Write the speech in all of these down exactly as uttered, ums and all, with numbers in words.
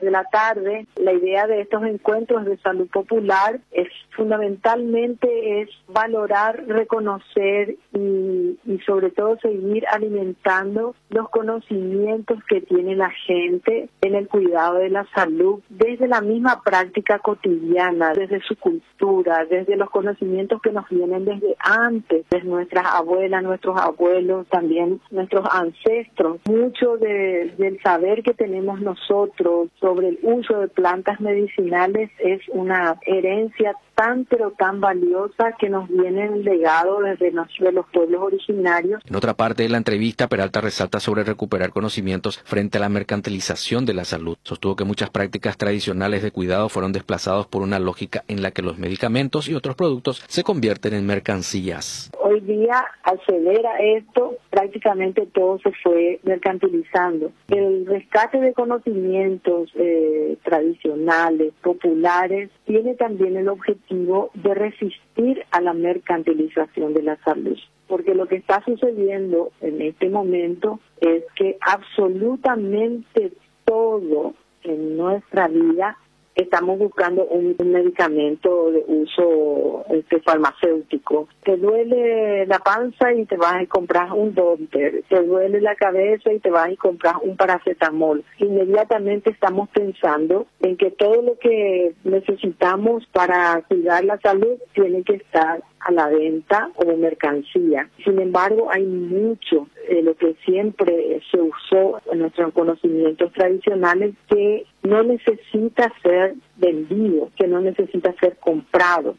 de la tarde. La idea de estos encuentros de salud popular es fundamentalmente es valorar, reconocer y, y sobre todo seguir alimentando los conocimientos que tiene la gente en el cuidado de la salud desde la misma práctica cotidiana, desde su cultura, desde los conocimientos que nos vienen desde antes, desde nuestras abuelas, nuestros abuelos, también nuestros ancestros. Mucho de, del saber que tenemos nosotros sobre el uso de plantas medicinales es una herencia tan pero tan valiosa que nos viene en legado desde los, de los pueblos originarios. En otra parte de la entrevista, Peralta resalta sobre recuperar conocimientos frente a la mercantilización de la salud. Sostuvo que muchas prácticas tradicionales de cuidado fueron desplazados por una lógica en la que los medicamentos y otros productos se convierten en mercancías. Hoy día, al ceder a esto, prácticamente todo se fue mercantilizando. El rescate de conocimientos eh, tradicionales, populares, tiene también el objetivo de resistir a la mercantilización de la salud. Porque lo que está sucediendo en este momento es que absolutamente todo en nuestra vida estamos buscando un, un medicamento de uso este, farmacéutico. Te duele la panza y te vas a comprar un Donter. Te duele la cabeza y te vas a comprar un paracetamol. Inmediatamente estamos pensando en que todo lo que necesitamos para cuidar la salud tiene que estar a la venta como mercancía. Sin embargo, hay mucho de lo que siempre se usó en nuestros conocimientos tradicionales que no necesita ser vendido, que no necesita ser comprado.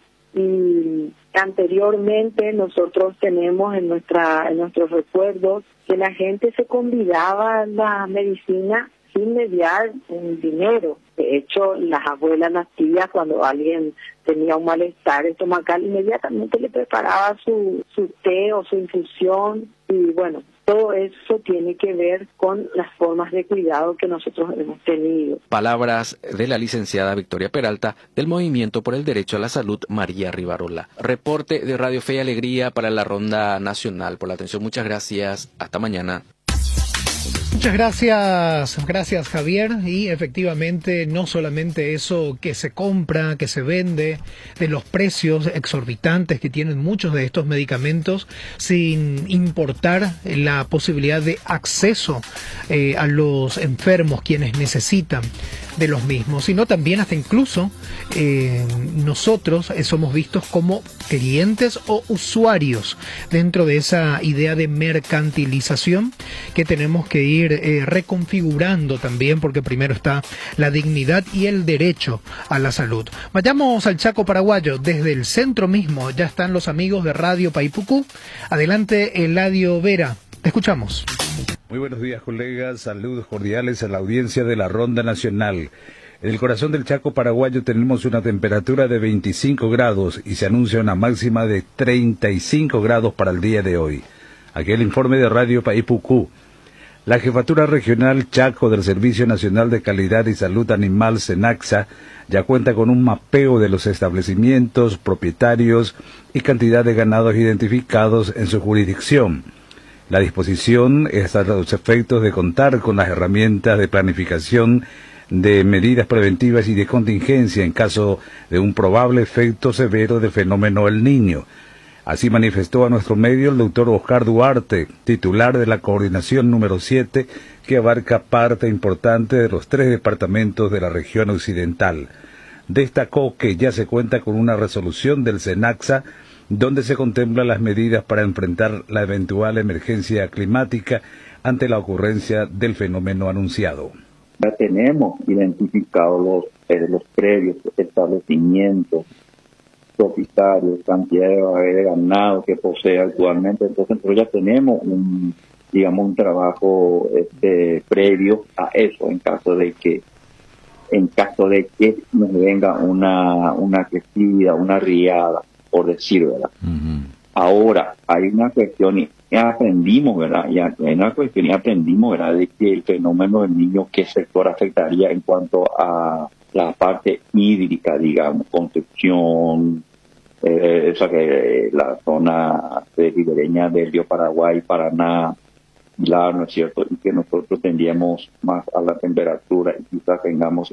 Y anteriormente nosotros tenemos en nuestra en nuestros recuerdos que la gente se convidaba a la medicina sin mediar un dinero. De hecho, las abuelas, las tías, cuando alguien tenía un malestar estomacal, inmediatamente le preparaba su, su té o su infusión. Y bueno, todo eso tiene que ver con las formas de cuidado que nosotros hemos tenido. Palabras de la licenciada Victoria Peralta del Movimiento por el Derecho a la Salud, María Rivarola. Reporte de Radio Fe y Alegría para la Ronda Nacional. Por la atención, muchas gracias. Hasta mañana. Muchas gracias, gracias Javier, y efectivamente no solamente eso que se compra, que se vende, de los precios exorbitantes que tienen muchos de estos medicamentos, sin importar la posibilidad de acceso eh, a los enfermos, quienes necesitan de los mismos, sino también hasta incluso eh, nosotros somos vistos como clientes o usuarios dentro de esa idea de mercantilización que tenemos que ir eh, reconfigurando también, porque primero está la dignidad y el derecho a la salud. Vayamos al Chaco paraguayo, desde el centro mismo ya están los amigos de Radio Paipucú. Adelante, Eladio Vera, te escuchamos. Muy buenos días, colegas. Saludos cordiales a la audiencia de la Ronda Nacional. En el corazón del Chaco paraguayo tenemos una temperatura de veinticinco grados y se anuncia una máxima de treinta y cinco grados para el día de hoy. Aquí el informe de Radio Paipucú. La Jefatura Regional Chaco del Servicio Nacional de Calidad y Salud Animal, SENACSA, ya cuenta con un mapeo de los establecimientos, propietarios y cantidad de ganados identificados en su jurisdicción. La disposición es a los efectos de contar con las herramientas de planificación de medidas preventivas y de contingencia en caso de un probable efecto severo del fenómeno El Niño. Así manifestó a nuestro medio el doctor Oscar Duarte, titular de la coordinación número siete, que abarca parte importante de los tres departamentos de la región occidental. Destacó que ya se cuenta con una resolución del SENACSA donde se contemplan las medidas para enfrentar la eventual emergencia climática ante la ocurrencia del fenómeno anunciado. Ya tenemos identificados los, eh, los previos establecimientos, propietarios, cantidad de, de ganado que posee actualmente, entonces nosotros ya tenemos un, digamos, un trabajo este, previo a eso, en caso de que en caso de que nos venga una, una crecida, una riada, por decir, ¿verdad? Uh-huh. Ahora, hay una cuestión, y aprendimos, ¿verdad? Y hay una cuestión, y aprendimos, ¿verdad? De que el fenómeno del Niño, ¿qué sector afectaría en cuanto a la parte hídrica, digamos, construcción, eh, o sea, que la zona ribereña del río Paraguay, Paraná, Pilar, ¿no es cierto? Y que nosotros tendríamos más a la temperatura y quizás tengamos